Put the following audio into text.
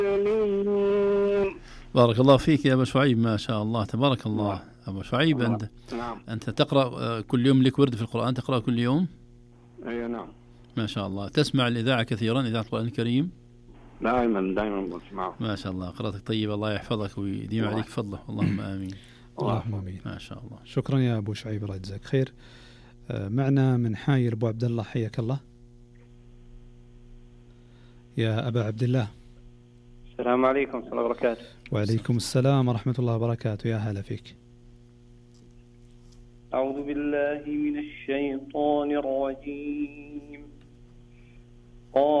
بارك الله فيك يا أبا شعيب، ما شاء الله تبارك الله. أبا شعيب، أنت تقرأ كل يوم، لك ورد في القرآن تقرأ كل يوم؟ أي نعم. ما شاء الله. تسمع الإذاعة كثيرا، إذاعة القرآن الكريم؟ دائما بسمعه. ما شاء الله، قراءتك طيبة، الله يحفظك ويديم عليك فضله، اللهم آمين. اللهم آمين. ما شاء الله. شكرا يا أبو شعيب، الله يجزاك خير. معنا من حاير أبو عبد الله، حياك الله يا أبا عبد الله. السلام عليكم ورحمة الله وبركاته. وعليكم السلام ورحمة الله وبركاته، يا هلا فيك. أعوذ بالله من الشيطان الرجيم.